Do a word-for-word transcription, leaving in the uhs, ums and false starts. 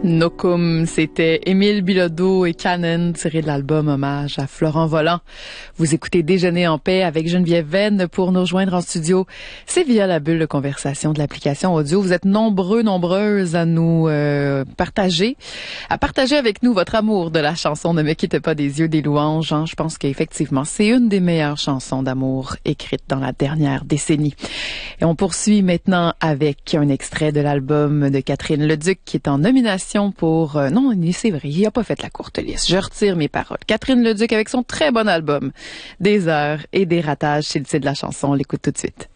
Nocum, c'était Émile Bilodeau et Canon, tiré de l'album Hommage à Florent Volant. Vous écoutez Déjeuner en paix avec Geneviève Venn. Pour nous rejoindre en studio, c'est via la bulle de conversation de l'application audio. Vous êtes nombreux, nombreuses à nous euh, partager, à partager avec nous votre amour de la chanson Ne me quitte pas des yeux des louanges. Hein. Je pense qu'effectivement, c'est une des meilleures chansons d'amour écrites dans la dernière décennie. Et on poursuit maintenant avec un extrait de l'album de Catherine Leduc qui est en nomination pour... Euh, non, c'est vrai, il n'a pas fait la courte liste. Je retire mes paroles. Catherine Leduc avec son très bon album Des heures et des ratages, c'est le titre de la chanson. On l'écoute tout de suite.